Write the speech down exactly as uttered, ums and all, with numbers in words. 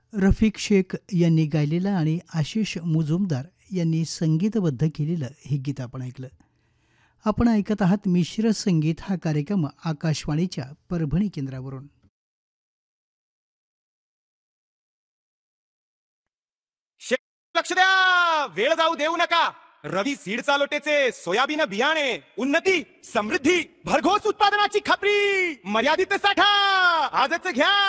रफिक शेख यांनी गायलेलं आणि आशिष मुजुमदार यांनी संगीतबद्ध केलेलं हे गीत आपण ऐकलं. आपण ऐकत आहात मिश्र संगीत हा कार्यक्रम आकाशवाणीच्या परभणी केंद्रावरून. शेत लक्ष द्या, वेळ जाऊ देऊ नका. रवी सीडचा लोटेचे सोयाबीन बियाणे, उन्नती समृद्धी भरघोस उत्पादनाची खात्री, मर्यादित साठा आजच घ्या.